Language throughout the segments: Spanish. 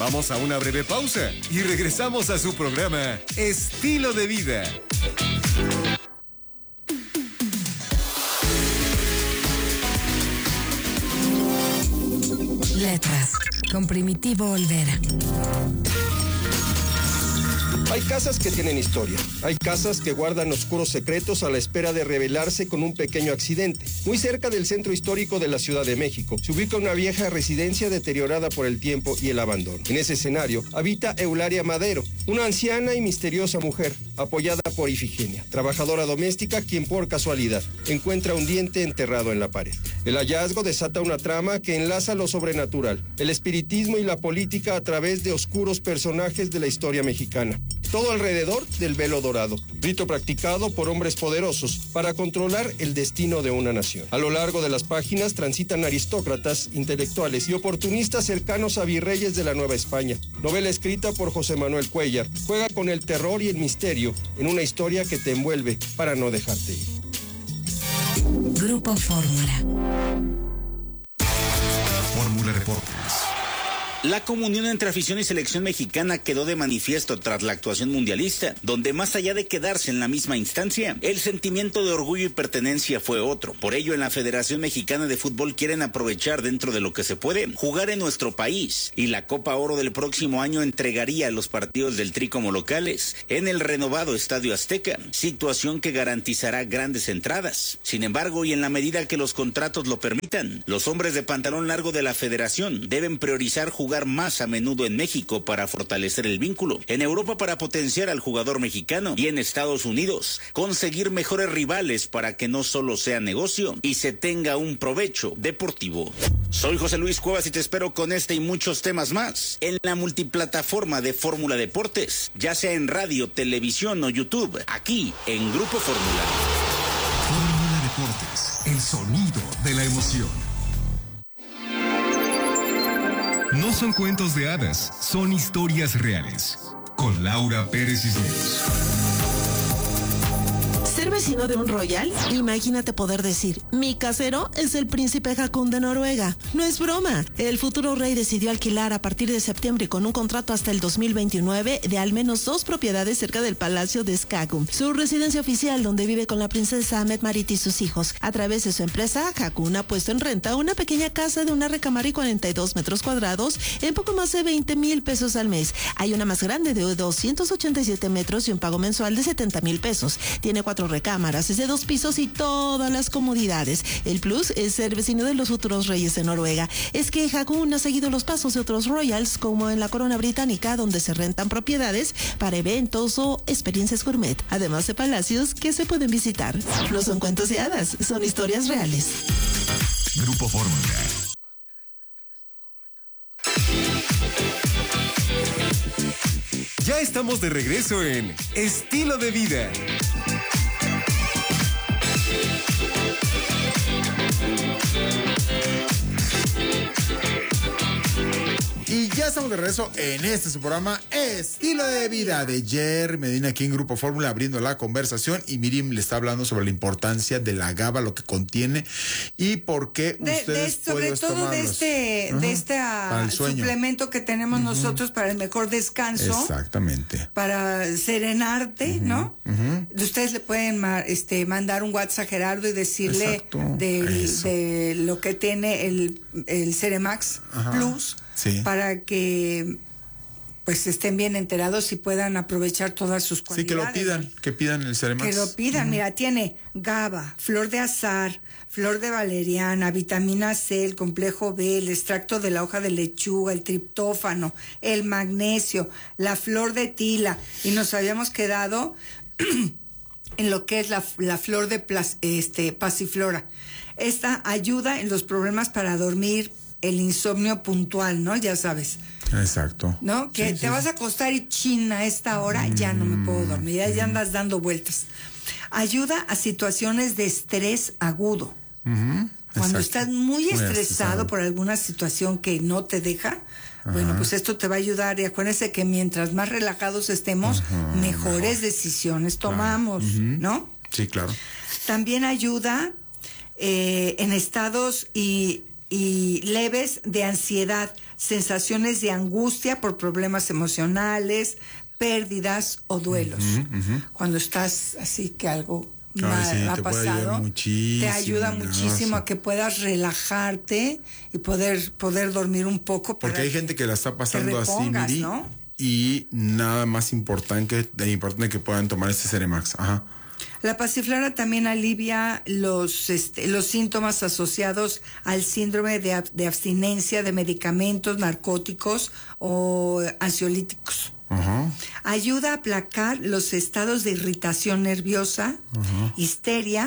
Vamos a una breve pausa y regresamos a su programa Estilo de Vida. Letras, con Primitivo Olvera. Hay casas que tienen historia, hay casas que guardan oscuros secretos a la espera de revelarse con un pequeño accidente. Muy cerca del centro histórico de la Ciudad de México se ubica una vieja residencia deteriorada por el tiempo y el abandono. En ese escenario habita Eulalia Madero, una anciana y misteriosa mujer, apoyada por Ifigenia, trabajadora doméstica quien por casualidad encuentra un diente enterrado en la pared. El hallazgo desata una trama que enlaza lo sobrenatural, el espiritismo y la política a través de oscuros personajes de la historia mexicana. Todo alrededor del velo dorado, rito practicado por hombres poderosos para controlar el destino de una nación. A lo largo de las páginas transitan aristócratas, intelectuales y oportunistas cercanos a virreyes de la Nueva España. Novela escrita por José Manuel Cuellar, juega con el terror y el misterio en una historia que te envuelve para no dejarte ir. Grupo Fórmula. Fórmula Deportes. La comunión entre afición y selección mexicana quedó de manifiesto tras la actuación mundialista, donde más allá de quedarse en la misma instancia, el sentimiento de orgullo y pertenencia fue otro. Por ello, en la Federación Mexicana de Fútbol quieren aprovechar dentro de lo que se puede, jugar en nuestro país, y la Copa Oro del próximo año entregaría los partidos del Tri como locales en el renovado Estadio Azteca, situación que garantizará grandes entradas. Sin embargo, y en la medida que los contratos lo permitan, los hombres de pantalón largo de la Federación deben priorizar jugar más a menudo en México para fortalecer el vínculo, en Europa para potenciar al jugador mexicano y en Estados Unidos conseguir mejores rivales para que no solo sea negocio y se tenga un provecho deportivo. Soy José Luis Cuevas y te espero con este y muchos temas más en la multiplataforma de Fórmula Deportes, ya sea en radio, televisión o YouTube, aquí en Grupo Fórmula. Fórmula Deportes, el sonido de la emoción. No son cuentos de hadas, son historias reales. Con Laura Pérez Cisneros. ¿Ser vecino de un royal? Imagínate poder decir, mi casero es el príncipe Haakon de Noruega. No es broma. El futuro rey decidió alquilar a partir de septiembre con un contrato hasta el 2029 de al menos 2 propiedades cerca del Palacio de Skagun, su residencia oficial donde vive con la princesa Mette-Marit y sus hijos. A través de su empresa, Haakon ha puesto en renta una pequeña casa de una recámara y 42 metros cuadrados en poco más de 20,000 pesos al mes. Hay una más grande de 287 metros y un pago mensual de 70,000 pesos. Tiene 4 recámaras, es de 2 pisos y todas las comodidades. El plus es ser vecino de los futuros reyes de Noruega. Es que Haakon ha seguido los pasos de otros royals, como en la corona británica, donde se rentan propiedades para eventos o experiencias gourmet, además de palacios que se pueden visitar. No son cuentos de hadas, son historias reales. Grupo Fórmula. Ya estamos de regreso en Estilo de Vida. Y ya estamos de regreso en su programa Estilo de Vida de Jer Medina aquí en Grupo Fórmula abriendo la conversación y Miriam le está hablando sobre la importancia de la GABA, lo que contiene y por qué ustedes sobre todo de este suplemento que tenemos nosotros para el mejor descanso. Exactamente. Para serenarte, ¿no? Ustedes le pueden mandar un WhatsApp a Gerardo y decirle de lo que tiene el Ceremax Plus. Sí. Para que pues estén bien enterados y puedan aprovechar todas sus cualidades. Sí, que pidan el Ceremax. Que lo pidan, mira, tiene GABA, flor de azahar, flor de valeriana, vitamina C, el complejo B, el extracto de la hoja de lechuga, el triptófano, el magnesio, la flor de tila, y nos habíamos quedado en lo que es la flor de pasiflora. Esta ayuda en los problemas para dormir, el insomnio puntual, ¿no? Ya sabes. Exacto. ¿No? Que te vas a acostar y a esta hora ya no me puedo dormir, ya andas dando vueltas. Ayuda a situaciones de estrés agudo. Cuando estás muy estresado por alguna situación que no te deja, bueno, pues esto te va a ayudar. Y acuérdense que mientras más relajados estemos, mejores decisiones tomamos, ¿no? Sí, claro. También ayuda en estados y y leves de ansiedad, sensaciones de angustia por problemas emocionales, pérdidas o duelos. Cuando estás así que algo mal ha pasado, te ayuda muchísimo a que puedas relajarte y poder dormir un poco. Porque hay gente que la está pasando así, Miri, ¿no? Y nada más importante que puedan tomar este Ceremax. Ajá. La pasiflora también alivia los síntomas asociados al síndrome de abstinencia de medicamentos, narcóticos o ansiolíticos. Ayuda a aplacar los estados de irritación nerviosa, histeria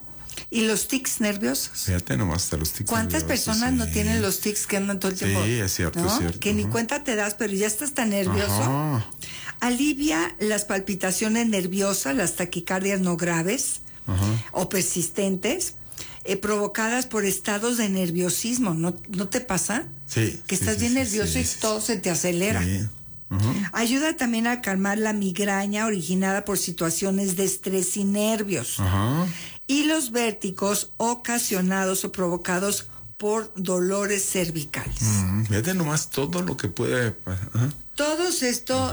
y los tics nerviosos. Fíjate nomás, hasta los tics. ¿Cuántas personas no tienen los tics que andan todo el tiempo? Sí, es cierto, ¿no? es cierto. Que ni cuenta te das, pero ya estás tan nervioso. Alivia las palpitaciones nerviosas, las taquicardias no graves o persistentes, provocadas por estados de nerviosismo. ¿No te pasa? Sí. Que estás bien nervioso y todo se te acelera. Sí. Ayuda también a calmar la migraña originada por situaciones de estrés y nervios. Y los vértigos ocasionados o provocados por dolores cervicales. Fíjate nomás todo lo que puede pasar. Todos estos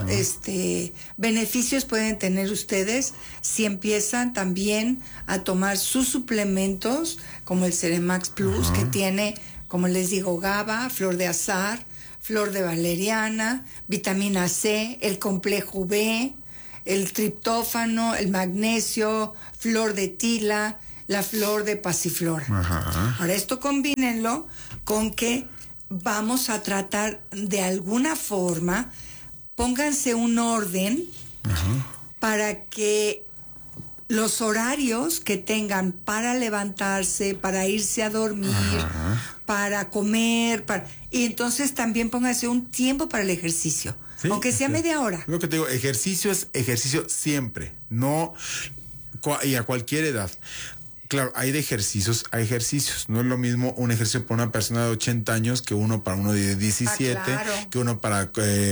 beneficios pueden tener ustedes si empiezan también a tomar sus suplementos, como el Ceremax Plus, que tiene, como les digo, GABA, flor de azahar, flor de valeriana, vitamina C, el complejo B, el triptófano, el magnesio, flor de tila, la flor de pasiflora. Ahora, esto combínenlo con que vamos a tratar de alguna forma, pónganse un orden para que los horarios que tengan para levantarse, para irse a dormir, para comer, y entonces también pónganse un tiempo para el ejercicio, aunque sea media hora. Lo que te digo, ejercicio es ejercicio siempre, no y a cualquier edad. Claro, hay ejercicios. No es lo mismo un ejercicio para una persona de 80 años que uno para uno de 17, que uno para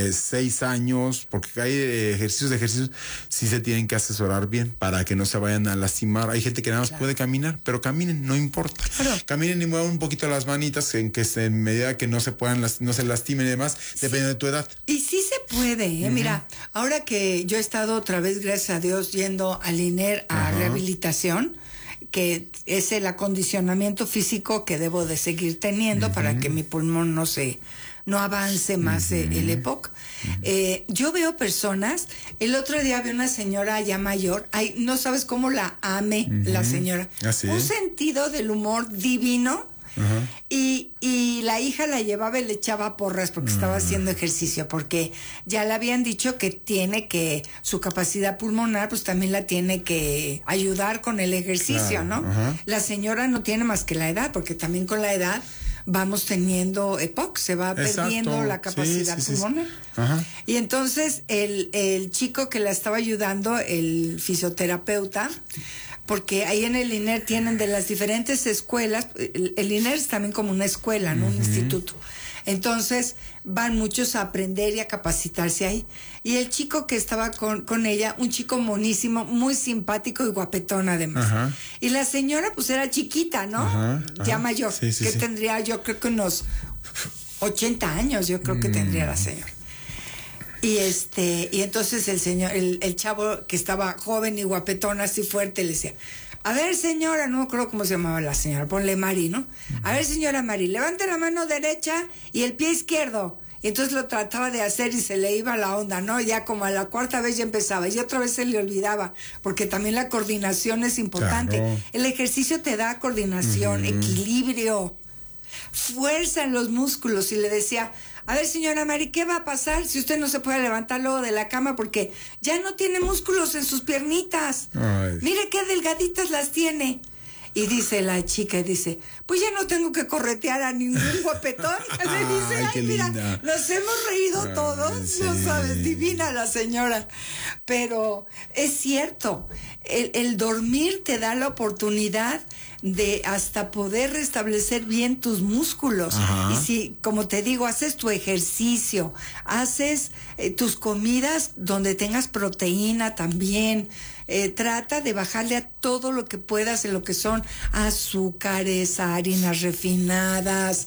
6 años, porque hay ejercicios sí se tienen que asesorar bien para que no se vayan a lastimar. Hay gente que nada más puede caminar, pero caminen, no importa. Caminen y muevan un poquito las manitas en medida que no se lastimen y demás, dependiendo de tu edad. Y sí se puede, Mira, ahora que yo he estado otra vez, gracias a Dios, yendo al INER a rehabilitación, que es el acondicionamiento físico que debo de seguir teniendo para que mi pulmón no avance más el EPOC. Yo veo personas, el otro día vi una señora ya mayor, no sabes cómo la ame la señora. Un sentido del humor divino. Y la hija la llevaba y le echaba porras porque estaba haciendo ejercicio, porque ya le habían dicho que su capacidad pulmonar pues también la tiene que ayudar con el ejercicio, ¿no? La señora no tiene más que la edad, porque también con la edad vamos teniendo EPOC, se va perdiendo la capacidad pulmonar. Y entonces el chico que la estaba ayudando, el fisioterapeuta, porque ahí en el INER tienen de las diferentes escuelas, el INER es también como una escuela, ¿no? Un instituto. Entonces van muchos a aprender y a capacitarse ahí. Y el chico que estaba con ella, un chico monísimo, muy simpático y guapetón además. Y la señora pues era chiquita, ¿no? Ya mayor, tendría yo creo que unos 80 años, yo creo que tendría la señora. Y entonces el señor, el chavo que estaba joven y guapetón, así fuerte, le decía: a ver, señora, no me acuerdo cómo se llamaba la señora, ponle Mari, ¿no? A ver, señora Mari, levante la mano derecha y el pie izquierdo. Y entonces lo trataba de hacer y se le iba la onda, ¿no? Ya como a la cuarta vez ya empezaba y otra vez se le olvidaba, porque también la coordinación es importante. El ejercicio te da coordinación, equilibrio, fuerza en los músculos. Y le decía: a ver, señora Mari, ¿qué va a pasar si usted no se puede levantar luego de la cama porque ya no tiene músculos en sus piernitas? Mire qué delgaditas las tiene. Y dice la chica, pues ya no tengo que corretear a ningún guapetón. Le dice, mira, nos hemos reído todos, no sabes, divina la señora. Pero es cierto, el dormir te da la oportunidad de hasta poder restablecer bien tus músculos. Ajá. Y si, como te digo, haces tu ejercicio, haces tus comidas donde tengas proteína también, trata de bajarle a todo lo que puedas en lo que son azúcares, harinas refinadas,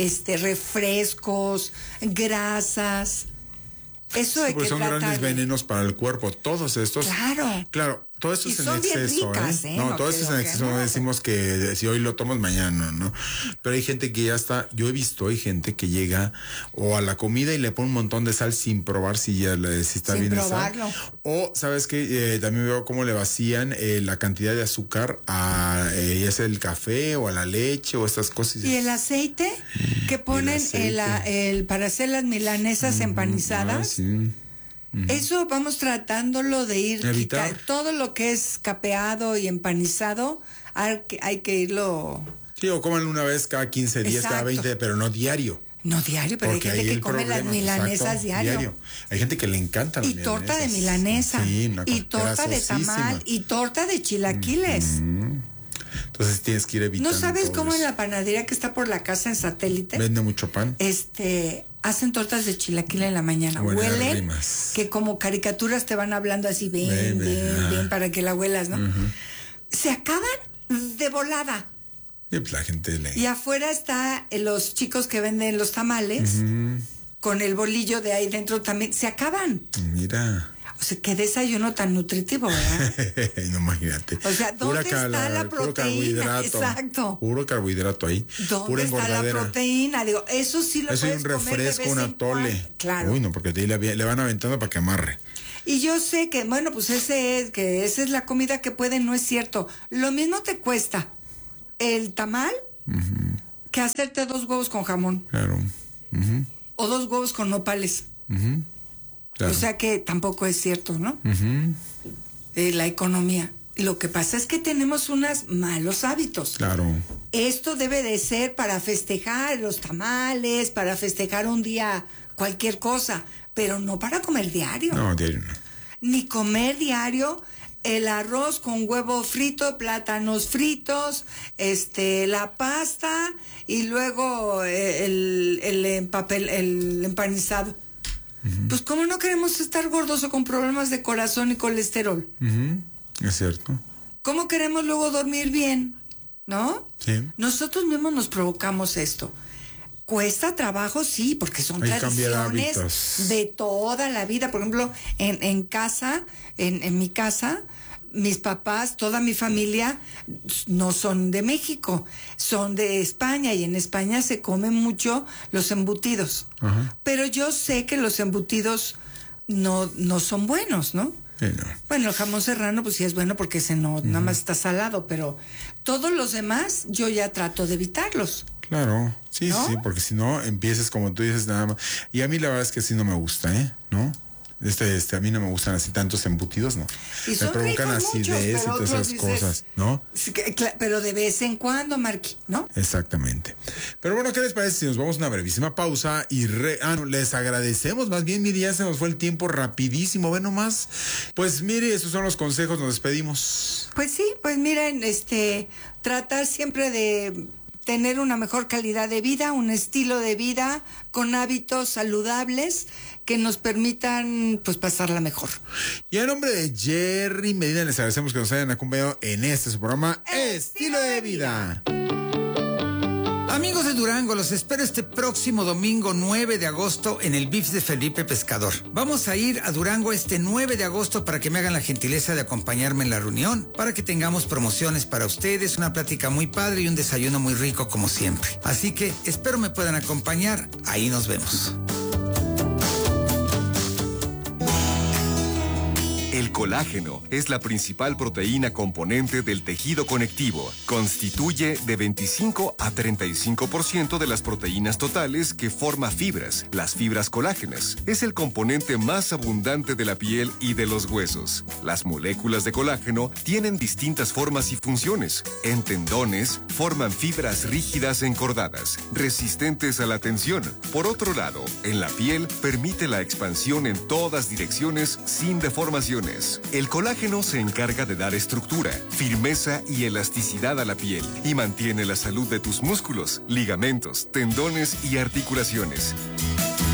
refrescos, grasas. Eso hay que son tratar. grandes venenos para el cuerpo, todos estos. Claro. Todo esto Y es en son bien exceso, ricas, ¿eh? No, no todo esto es creo en que exceso. No no. decimos que si hoy lo tomas, mañana, ¿no? Pero hay gente que ya está, yo he visto, hay gente que llega o a la comida y le pone un montón de sal sin probar si está Sin bien de probarlo. sal. O, ¿sabes qué? También veo cómo le vacían la cantidad de azúcar a ya sea el café o a la leche o estas cosas. Y el aceite que ponen para hacer las milanesas empanizadas. Sí. Eso vamos tratándolo de ir Evitar. todo lo que es capeado y empanizado, hay que irlo. Sí, o coman una vez cada 15 días, cada Exacto. 20, pero no diario. No diario, pero Porque hay gente ahí que el come las problema, milanesas exacto, diario. Hay gente que le encanta las Y torta de milanesas. milanesa. Sí, una Y cosa torta de tamal. grasosísima. Y torta de chilaquiles. Entonces tienes que ir evitando. ¿No sabes todo cómo en eso. la panadería que está por la casa en Satélite? Vende mucho pan. Hacen tortas de chilaquil en la mañana. Buenas Huelen rimas. que como caricaturas te van hablando así, ven, para que la huelas, ¿no? Se acaban de volada. Y pues la gente Y afuera está los chicos que venden los tamales, con el bolillo de ahí dentro también. Se acaban. Mira. O sea, qué desayuno tan nutritivo, ¿verdad? No, imagínate. O sea, ¿dónde está la puro proteína? carbohidrato. Exacto. Puro carbohidrato ahí. ¿Dónde Pura está la engordadera. proteína? Digo, eso sí lo Eso y puedes un comer de refresco, vez un en atole. cuando. Claro. Uy, no, porque de ahí le van aventando para que amarre. Y yo sé que, bueno, pues esa es la comida que pueden, no es cierto. Lo mismo te cuesta el tamal que hacerte 2 huevos con jamón. Claro. O 2 huevos con nopales. Claro. O sea que tampoco es cierto, ¿no? La economía. Lo que pasa es que tenemos unos malos hábitos. Claro. Esto debe de ser para festejar los tamales, para festejar un día cualquier cosa, pero no para comer diario. No, diario no. Ni comer diario el arroz con huevo frito, plátanos fritos, la pasta y luego el empanizado. Pues cómo no queremos estar gordos o con problemas de corazón y colesterol. Es cierto. ¿Cómo queremos luego dormir bien? ¿No? Sí. Nosotros mismos nos provocamos esto. Cuesta trabajo, sí, porque son Hay que cambiar tradiciones hábitos. de toda la vida. Por ejemplo, en casa, en mi casa, mis papás, toda mi familia no son de México, son de España, y en España se comen mucho los embutidos. Ajá. Pero yo sé que los embutidos no son buenos, ¿no? Sí, no. Bueno, el jamón serrano pues sí es bueno porque ese no, nada más está salado, pero todos los demás yo ya trato de evitarlos. Claro, sí, ¿No? sí, porque si no empiezas como tú dices nada más. Y a mí la verdad es que sí no me gusta, ¿no? A mí no me gustan así tantos embutidos, ¿no. Y Me son provocan ricos muchos, acidez y pero todas otros esas dices, cosas, ¿no? Sí, pero de vez en cuando, Marqui, ¿no? Exactamente. Pero bueno, ¿qué les parece si nos vamos a una brevísima pausa y les agradecemos? Más bien, mire, ya se nos fue el tiempo rapidísimo, ve nomás. Pues mire, esos son los consejos, nos despedimos. Pues sí, pues miren, tratar siempre de tener una mejor calidad de vida, un estilo de vida con hábitos saludables que nos permitan pues pasarla mejor. Y en nombre de Jerry Medina les agradecemos que nos hayan acompañado en su programa Estilo de Vida. Amigos de Durango, los espero este próximo domingo 9 de agosto en el BIFS de Felipe Pescador. Vamos a ir a Durango este 9 de agosto para que me hagan la gentileza de acompañarme en la reunión, para que tengamos promociones para ustedes, una plática muy padre y un desayuno muy rico como siempre. Así que espero me puedan acompañar, ahí nos vemos. El colágeno es la principal proteína componente del tejido conectivo. Constituye de 25 a 35% de las proteínas totales que forma fibras, las fibras colágenas. Es el componente más abundante de la piel y de los huesos. Las moléculas de colágeno tienen distintas formas y funciones. En tendones, forman fibras rígidas encordadas, resistentes a la tensión. Por otro lado, en la piel, permite la expansión en todas direcciones sin deformaciones. células. El colágeno se encarga de dar estructura, firmeza y elasticidad a la piel y mantiene la salud de tus músculos, ligamentos, tendones y articulaciones.